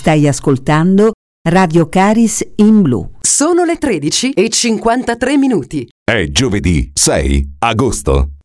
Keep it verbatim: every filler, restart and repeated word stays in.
Stai ascoltando Radio Caris in Blu. Sono le tredici e cinquantatré minuti. È giovedì sei agosto.